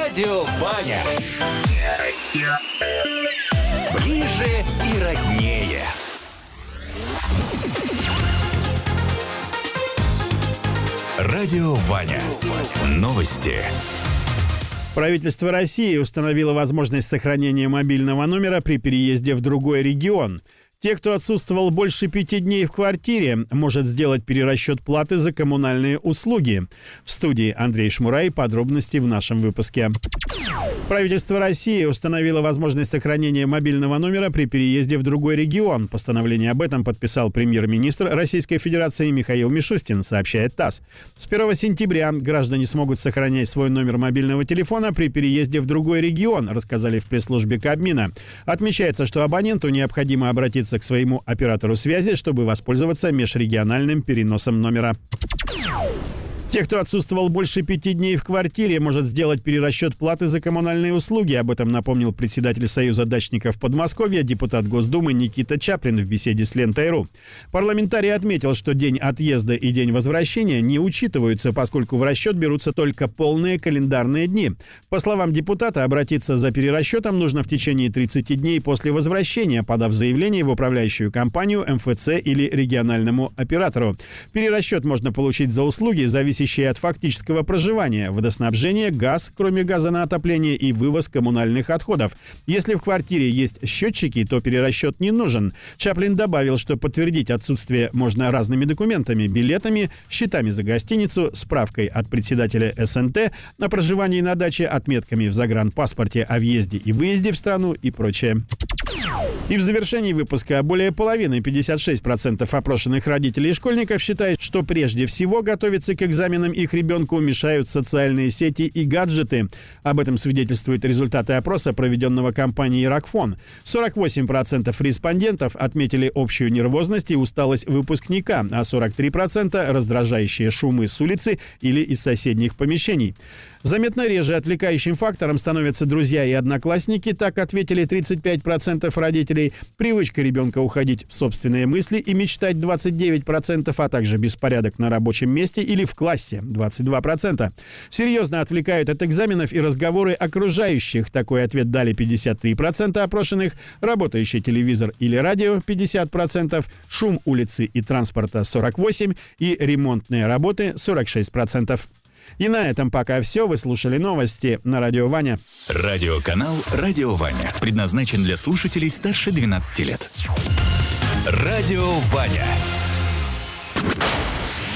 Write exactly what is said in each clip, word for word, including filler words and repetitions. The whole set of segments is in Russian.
Радио Ваня. Ближе и роднее. Радио Ваня. Новости. Правительство России установило возможность сохранения мобильного номера при переезде в другой регион. Те, кто отсутствовал больше пяти дней в квартире, может сделать перерасчет платы за коммунальные услуги. В студии Андрей Шмурай. Подробности в нашем выпуске. Правительство России установило возможность сохранения мобильного номера при переезде в другой регион. Постановление об этом подписал премьер-министр Российской Федерации Михаил Мишустин, сообщает ТАСС. С первого сентября граждане смогут сохранять свой номер мобильного телефона при переезде в другой регион, рассказали в пресс-службе Кабмина. Отмечается, что абоненту необходимо обратиться к своему оператору связи, чтобы воспользоваться межрегиональным переносом номера. Те, кто отсутствовал больше пяти дней в квартире, может сделать перерасчет платы за коммунальные услуги. Об этом напомнил председатель Союза дачников Подмосковья, депутат Госдумы Никита Чаплин в беседе с Лентой.ру. Парламентарий отметил, что день отъезда и день возвращения не учитываются, поскольку в расчет берутся только полные календарные дни. По словам депутата, обратиться за перерасчетом нужно в течение тридцати дней после возвращения, подав заявление в управляющую компанию, эм эф цэ или региональному оператору. Перерасчет можно получить за услуги, зависящие от фактического проживания, водоснабжение, газ, кроме газа на отопление, и вывоз коммунальных отходов. Если в квартире есть счетчики, то перерасчет не нужен. Чаплин добавил, что подтвердить отсутствие можно разными документами: билетами, счетами за гостиницу, справкой от председателя эс эн тэ о проживании на даче, отметками в загранпаспорте о въезде и выезде в страну и прочее. И в завершении выпуска более половины, пятьдесят шесть процентов опрошенных родителей и школьников считают, что прежде всего готовиться к экзаменам их ребенку мешают социальные сети и гаджеты. Об этом свидетельствуют результаты опроса, проведенного компанией Рокфон. сорок восемь процентов респондентов отметили общую нервозность и усталость выпускника, а сорок три процента раздражающие шумы с улицы или из соседних помещений. Заметно реже отвлекающим фактором становятся друзья и одноклассники, так ответили тридцать пять процентов родителей. Привычка ребенка уходить в собственные мысли и мечтать двадцать девять процентов, а также беспорядок на рабочем месте или в классе двадцать два процента. Серьезно отвлекают от экзаменов и разговоры окружающих. Такой ответ дали пятьдесят три процента опрошенных, работающий телевизор или радио пятьдесят процентов, шум улицы и транспорта сорок восемь процентов и ремонтные работы сорок шесть процентов. И на этом пока все. Вы слушали новости на Радио Ваня. Радиоканал «Радио Ваня» предназначен для слушателей старше двенадцати лет. Радио Ваня.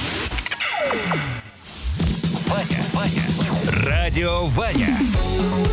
Ваня, Ваня. Радио Ваня.